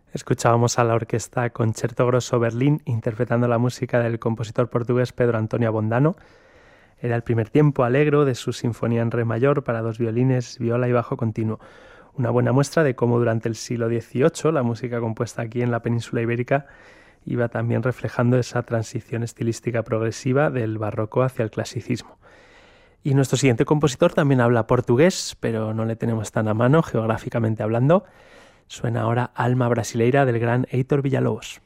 Escuchábamos a la orquesta Concerto Grosso Berlín interpretando la música del compositor portugués Pedro Antonio Abondano. Era el primer tiempo allegro de su sinfonía en re mayor para 2 violines, viola y bajo continuo. Una buena muestra de cómo durante el siglo XVIII la música compuesta aquí en la península ibérica iba también reflejando esa transición estilística progresiva del barroco hacia el clasicismo. Y nuestro siguiente compositor también habla portugués, pero no le tenemos tan a mano geográficamente hablando. Suena ahora Alma Brasileira del gran Heitor Villa-Lobos.